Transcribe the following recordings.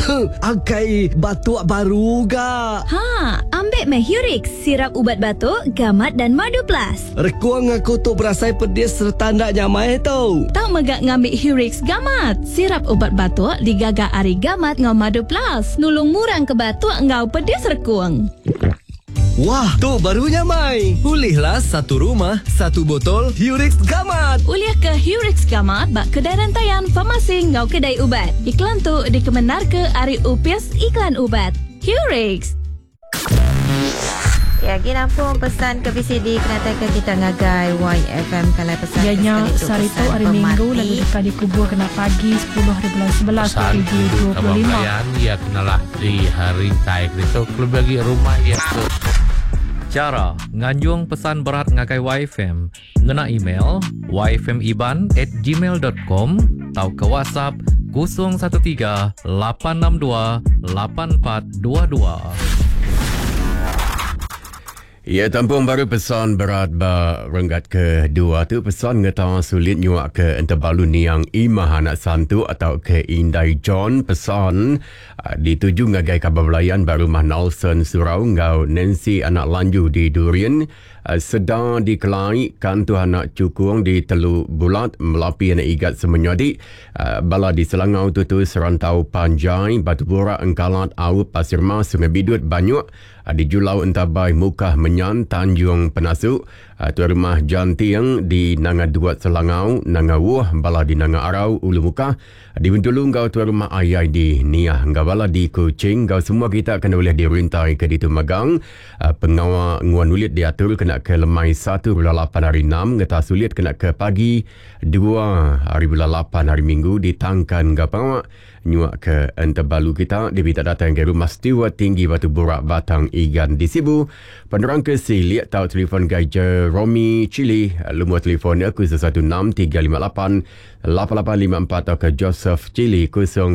Agai batuk baru ga. Ambil Hurix, sirap ubat batuk, gamat dan madu plus. Rekuang aku tu berasai pedis serta ndak nyamai tau. Tak megak ngambil Hurix gamat. Sirap ubat batuk digagak ari gamat ngau madu plus. Nulung murang ke batuk ngau pedis rekuang. Wah, tu barunya Mai. Pulihlah satu rumah, satu botol Hurix Gamat. Uliah ke Hurix Gamat bak kedai rantaian farmasi ngau kedai ubat. Iklan tu dikemenar ke Ari Upias Iklan Ubat. Hurix. Ya, kita pun pesan ke VCD kenatakan kita ngagai YFM kalau pesan. Ianya Sarito hari Minggu lalu dekat dikubur kena pagi 10 hari bulan 11 pagi 25. Ya kenalah di hari taik itu kalau bagi rumah ya tu. Cara nganjung pesan berat ngagai YFM ngena email yfmiban@gmail.com atau ke WhatsApp 013 862 8422. Ya, tampung baru pesan berat renggat kedua tu pesan ngata sulit nyuak ke Enterbalu Niang Imah anak santu atau ke Indai John pesan dituju ngagai kabar belayan baru mah Nelson Surau ngau Nancy anak lanju di Durian sedang dikelai kantu anak cukung di Teluk Bulat melapi anak igat semenyadi bala di Selangau tutu Serantau Panjai Batu Borak Engkalat Aup Pasir Mas Sungai Bidut Banyuk di Julau Entabai Mukah Menyan Tanjung Penasuk tuan rumah Jantiang di Nanga Duat Selangau Nanga Wuh bala di Nanga Arau Ulu Mukah di Bintulu ngau tuan rumah Ayai di Niah ngau bala di Kuching ngau semua kita kena boleh dirintai ke ditu Magang pengawal nguan ulit diatur kena ke lemai 1.8 hari 6 ngeta sulit kena ke pagi 2 hari bulan 8 hari Minggu ditangkan ngau pengawal nyuak ke Enterbalu kita dia minta datang ke rumah Stewart Tinggi Batu Borak Batang Igan di Sibu penerang ke lihat tahu telefon gaja Romi Chili lumur telefon aku 016-358-8854 atau ke Joseph Chili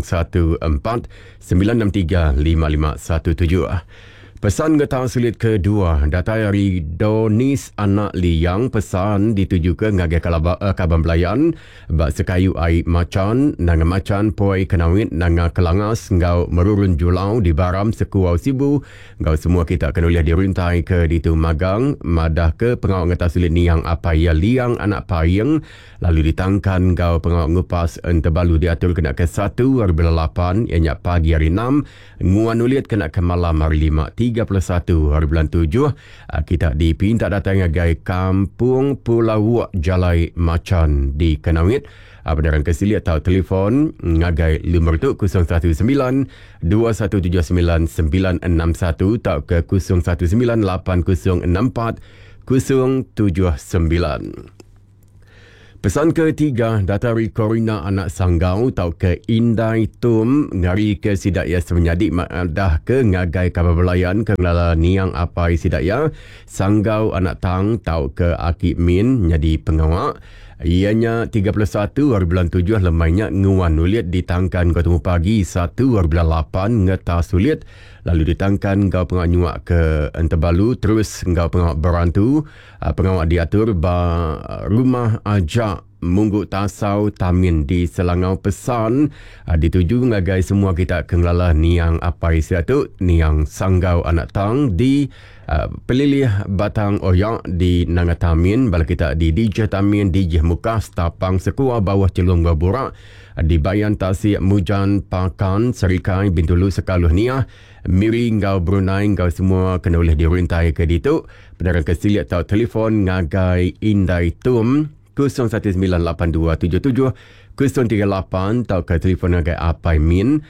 014-963-5517. Pesan getah sulit kedua datai dari Donis anak Liang pesan dituju ke ngagai Kaban Belayan bak sekayu air macan nanga macan poi kenawit nanga kelangas ngau merurun julau di Baram Sekuau Sibu ngau semua kita akan boleh dirintai ke ditu Magang madah ke pengawal getah sulit ni yang apa ya Liang anak payeng lalu ditangkan ngau pengawal ngupas Enterbalu diatur kena ke 1 hari 8 ianya pagi hari 6 nguan ulit kena ke malam hari 5 31 hari bulan 7 kita dipinta datang ngagai Kampung Pulau Wak Jalai Macan di Kenawit penerang kesiliat tahu telefon ngagai lumur tu 019-2179-961 atau ke 019-8064-079. Pesan ketiga datari Corina anak Sanggau tau ke Indai Tum ngari ke sidaya semenyadi dah ke ngagai kabar belayan ke ngelala niang apai sidaya Sanggau anak Tang tau ke Akib Min nyadi pengawak ianya 31 hari bulan 7 lemainya nguan ulit ditangkan kau temu pagi 1 hari bulan 8 ngeta sulit lalu ditangkan kau pengawak nyuak ke Enterbalu terus kau pengawak berantu pengawak diatur rumah ajak Munggu Tasau Tamin di Selangau pesan dituju ngagai semua kita kenglala niang apai siatu niang Sanggau anak Tang di pelilih Batang Oyak di Nangatamin bala kita di DJ Tamin DJ Mukas Tapang Sekua bawah Celung Baburak di Bayan Tasik Mujan Pakan Serikai Bintulu Sekaluh Niah Miri ngau Brunei ngau semua kena boleh dirintai ke ditu penerang kesiliat tau telefon ngagai Indai Tum 0198277 038 atau ke telefon ngagai Apai Min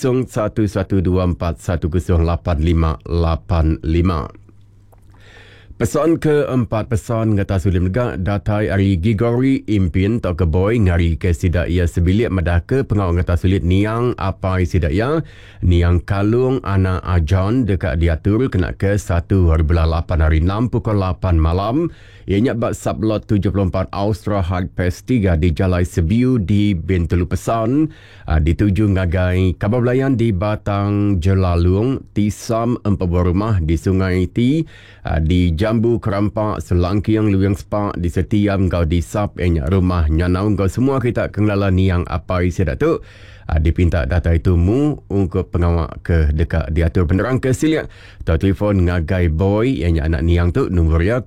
011241085585. Pesan keempat pesan ngata sulim lega datai ari Gigori Impin tau ke boy ngari ke sidaya sebilik madah ke pengawal ngata sulit niang apai sidaya niang kalung anak ajan dekat diatur kena ke 1 hari bulan 8 hari 6 pukul 8 malam ianya bak sublot 74 Austra Hard Pass 3 di Jalai Sebiu di Bintulu pesan dituju ngagai kabar belayan di Batang Jelalung Tisam empat rumah di Sungai Ti di Jambu Kerampak Selangkiang Luyang Sepak di Setiam kau di Sap enyak rumah nyanau kau semua kita kenglala niang apai sedak tu dipinta data itu untuk pengawak ke dekat diatur penerang ke siliat atau telefon ngagai boy yang anak niang tu nombor ya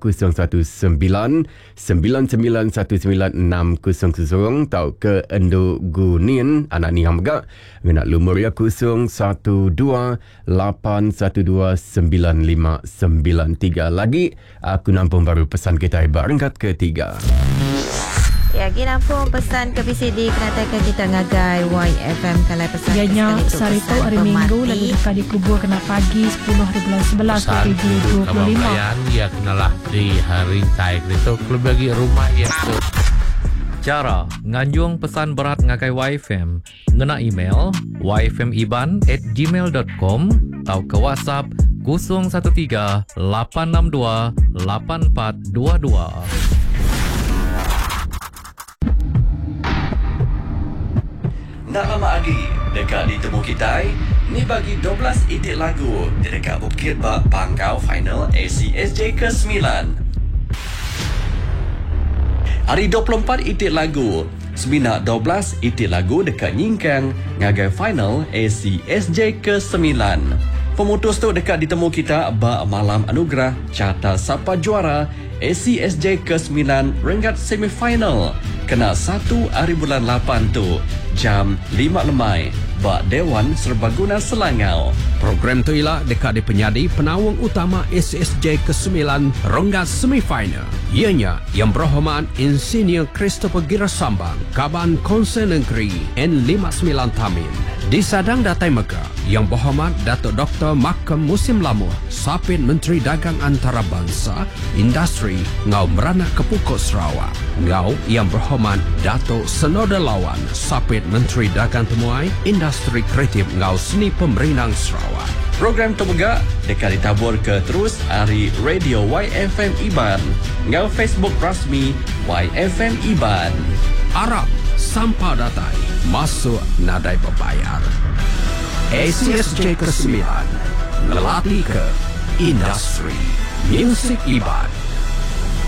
019-9919-600 atau ke Endo Gunin anak niang megak nganak lumur ya 0128129593. Lagi aku nampung baru pesan kita berangkat ketiga. Ya, kita nampung pesan ke PCD kenatakan kita ngagai YFM kalau pesan Ianya Sarito hari Minggu lalu dekat dikubur kena pagi 10 hari bulan 11 2025. Kabayan ya kenalah di hari taik itu klub bagi rumah ya tu. Cara nganjung pesan berat ngagai YFM ngena email yfmiban@gmail.com atau ke WhatsApp 013 862 8422. Nak lama lagi dekat ditemu kita ni bagi 12 itik lagu dekat Bukit Bak Pangkau final ACSJ ke-9. Hari 24 itik lagu Semina 12 itik lagu dekat Nyingkang ngagai final ACSJ ke-9. Pemutus tu dekat ditemu kita bak malam anugerah carta siapa juara ACSJ ke-9 Renggat semifinal kena 1 hari bulan 8 tu jam 5 lemai bak Dewan Serbaguna Selangau. Program tu ialah dekat di penyadi penawang utama ACSJ ke-9 Renggat semifinal. Ianya yang berhormat Insinyur Christopher Girasambang, Kaban Konsen Negeri N59 Tamin. Disadang Datai Mega yang berhormat Datuk Dr. Makam Musim Lamuh, Sapit Menteri Dagang Antarabangsa, Industri Ngau Meranak Kepukut Sarawak. Ngau yang berhormat Datuk Senoda Lawan, Sapit Menteri Dagang Temuai, Industri Kreatif Ngau Seni Pemerintah Sarawak. Program Temegak dekat ditabur ke terus hari Radio YFM Iban ngau Facebook rasmi YFM Iban. Arab Sampah Datai masuk nadai berbayar. ACSJ ke-9 ngelatih ke industri Music Iban.